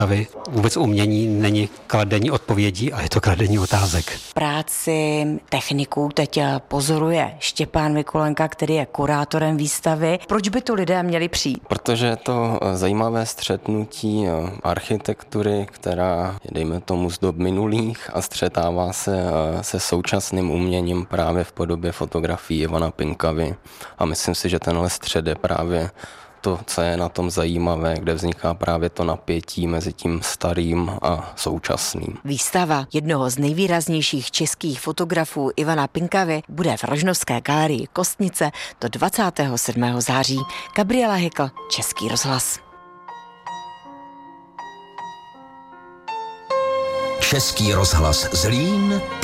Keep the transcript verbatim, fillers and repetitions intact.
Vůbec umění není kladení odpovědí, a je to kladení otázek. Práci techniků teď pozoruje Štěpán Mikulenka, který je kurátorem výstavy. Proč by tu lidé měli přijít? Protože je to zajímavé střetnutí architektury, která je, dejme tomu, z dob minulých a střetává se se současným uměním právě v podobě fotografií Ivana Pinkavy. A myslím si, že tenhle střed je právě to, co je na tom zajímavé, kde vzniká právě to napětí mezi tím starým a současným. Výstava jednoho z nejvýraznějších českých fotografů Ivana Pinkavy bude v Rožnovské galerii Kostnice do dvacátého sedmého září. Gabriela Hykl, Český rozhlas. Český rozhlas Zlín.